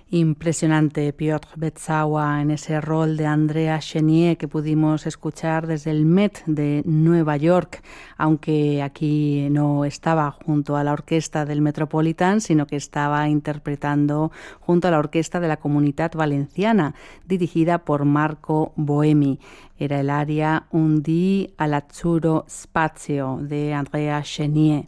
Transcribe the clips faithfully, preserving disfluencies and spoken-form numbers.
Impresionante Piotr Beczała en ese rol de Andrea Chenier que pudimos escuchar desde el Met de Nueva York, aunque aquí no estaba junto a la orquesta del Metropolitan, sino que estaba interpretando junto a la orquesta de la Comunitat Valenciana, dirigida por Marco Boemi. Era el aria Un dì all'azzurro spazio de Andrea Chenier.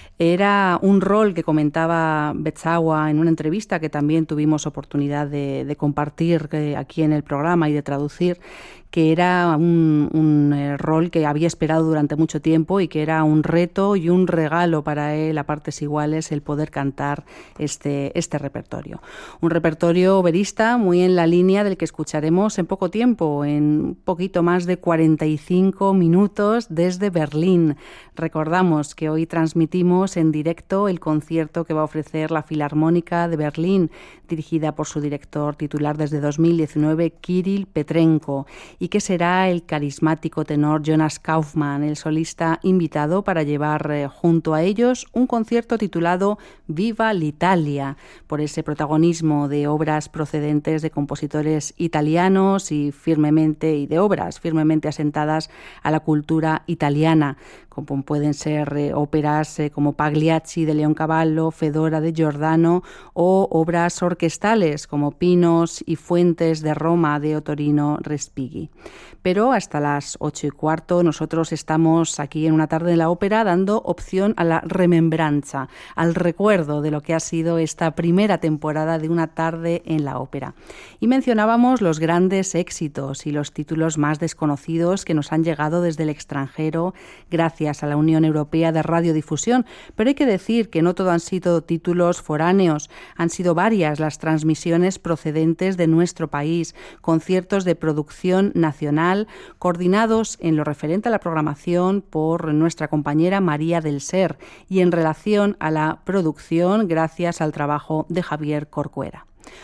Era un rol que comentaba Beczała en una entrevista que también tuvimos oportunidad de, de compartir aquí en el programa y de traducir, que era un, un rol que había esperado durante mucho tiempo y que era un reto y un regalo para él a partes iguales el poder cantar este, este repertorio. Un repertorio oberista muy en la línea del que escucharemos en poco tiempo, en un poquito más de cuarenta y cinco minutos desde Berlín. Recordamos que hoy transmitimos en directo el concierto que va a ofrecer la Filarmónica de Berlín, dirigida por su director titular desde dos mil diecinueve, Kirill Petrenko, y que será el carismático tenor Jonas Kaufmann, el solista invitado para llevar eh, junto a ellos un concierto titulado Viva l'Italia, por ese protagonismo de obras procedentes de compositores italianos y firmemente y de obras firmemente asentadas a la cultura italiana, como pueden ser eh, óperas eh, como Pagliacci de Leoncavallo, Fedora de Giordano o obras orquestales como Pinos y Fuentes de Roma de Ottorino Respighi. Pero hasta las ocho y cuarto nosotros estamos aquí en Una tarde en la ópera dando opción a la remembranza, al recuerdo de lo que ha sido esta primera temporada de Una tarde en la ópera. Y mencionábamos los grandes éxitos y los títulos más desconocidos que nos han llegado desde el extranjero gracias a la Unión Europea de Radiodifusión, pero hay que decir que no todo han sido títulos foráneos, han sido varias las transmisiones procedentes de nuestro país, conciertos de producción nacional coordinados en lo referente a la programación por nuestra compañera María del Ser y en relación a la producción gracias al trabajo de Javier Corcuera.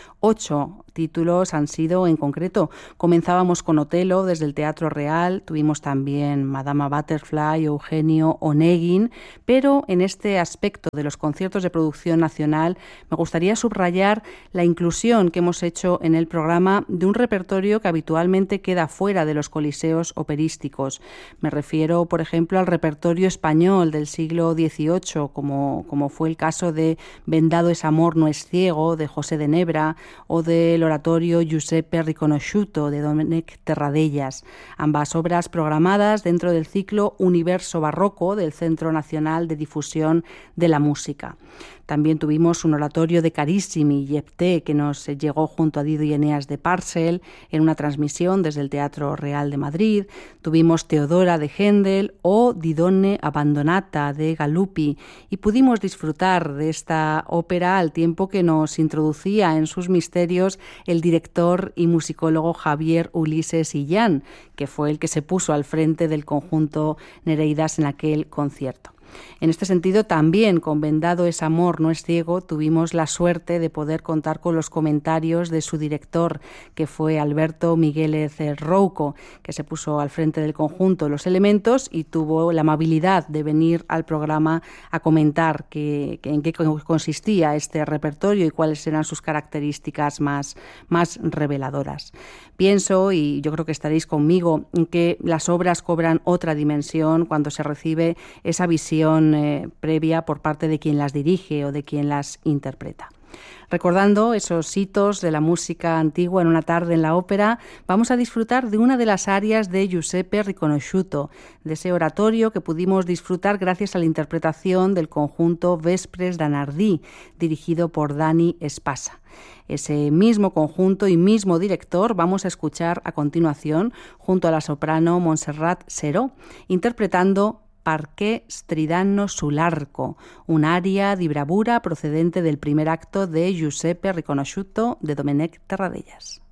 Ocho títulos han sido en concreto. Comenzábamos con Otelo desde el Teatro Real, tuvimos también Madama Butterfly, Eugenio Onegin, pero en este aspecto de los conciertos de producción nacional me gustaría subrayar la inclusión que hemos hecho en el programa de un repertorio que habitualmente queda fuera de los coliseos operísticos. Me refiero, por ejemplo, al repertorio español del siglo dieciocho, como, como fue el caso de Vendado es amor, no es ciego, de José de Nebra, o del oratorio Giuseppe Riconosciuto de Domènec Terradellas, ambas obras programadas dentro del ciclo Universo Barroco del Centro Nacional de Difusión de la Música. También tuvimos un oratorio de Carissimi, Yepté, que nos llegó junto a Dido y Eneas de Parcel en una transmisión desde el Teatro Real de Madrid. Tuvimos Teodora de Händel o Didone Abbandonata de Galuppi y pudimos disfrutar de esta ópera al tiempo que nos introducía en sus misterios el director y musicólogo Javier Ulises Illán, que fue el que se puso al frente del conjunto Nereidas en aquel concierto. En este sentido, también con Vendado es amor, no es ciego, tuvimos la suerte de poder contar con los comentarios de su director, que fue Alberto Miguélez Rouco, que se puso al frente del conjunto Los Elementos y tuvo la amabilidad de venir al programa a comentar que, que en qué consistía este repertorio y cuáles eran sus características más, más reveladoras. Pienso, y yo creo que estaréis conmigo, que las obras cobran otra dimensión cuando se recibe esa visión eh, previa por parte de quien las dirige o de quien las interpreta. Recordando esos hitos de la música antigua en Una tarde en la ópera, vamos a disfrutar de una de las arias de Giuseppe Riconosciuto, de ese oratorio que pudimos disfrutar gracias a la interpretación del conjunto Vespres da Nardì, dirigido por Dani Espasa. Ese mismo conjunto y mismo director vamos a escuchar a continuación junto a la soprano Montserrat Seró, interpretando Perché stridano sull'arco, un aria di bravura procedente del primer acto de Giuseppe Riconosciuto de Domènec Terradellas.